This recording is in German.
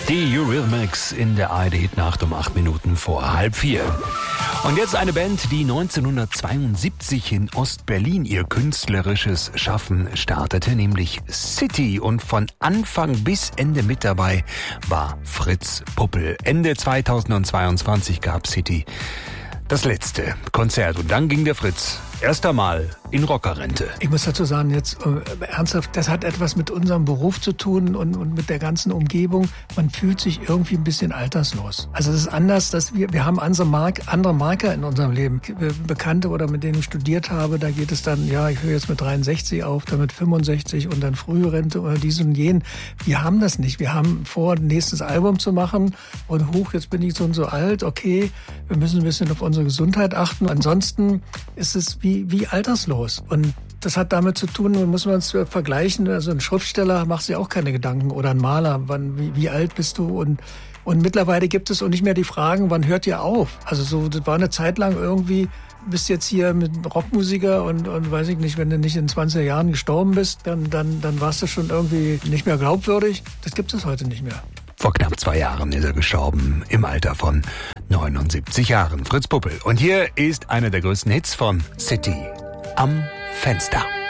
Die Eurythmics in der ARD-Nacht um 8 Minuten vor 3:30. Und jetzt eine Band, die 1972 in Ostberlin ihr künstlerisches Schaffen startete, nämlich City. Und von Anfang bis Ende mit dabei war Fritz Puppel. Ende 2022 gab City das letzte Konzert und dann ging der Fritz erst einmal in Rockerrente. Ich muss dazu sagen, jetzt ernsthaft, das hat etwas mit unserem Beruf zu tun und mit der ganzen Umgebung. Man fühlt sich irgendwie ein bisschen alterslos. Also es ist anders, dass wir haben andere Marker in unserem Leben. Bekannte oder mit denen ich studiert habe, da geht es dann, ja, ich höre jetzt mit 63 auf, dann mit 65 und dann Frührente oder dies und jen. Wir haben das nicht. Wir haben vor, ein nächstes Album zu machen und jetzt bin ich so und so alt, okay, wir müssen ein bisschen auf unsere Gesundheit achten. Ansonsten ist es wie alterslos. Und das hat damit zu tun, muss man es vergleichen. Also ein Schriftsteller macht sich auch keine Gedanken oder ein Maler, wie alt bist du? Und mittlerweile gibt es auch nicht mehr die Fragen, wann hört ihr auf? Also so, das war eine Zeit lang irgendwie, bist jetzt hier mit Rockmusiker und weiß ich nicht, wenn du nicht in 20er Jahren gestorben bist, dann warst du schon irgendwie nicht mehr glaubwürdig. Das gibt es heute nicht mehr. Vor knapp 2 Jahren ist er gestorben, im Alter von 79 Jahren. Fritz Puppel. Und hier ist einer der größten Hits von City, Am Fenster.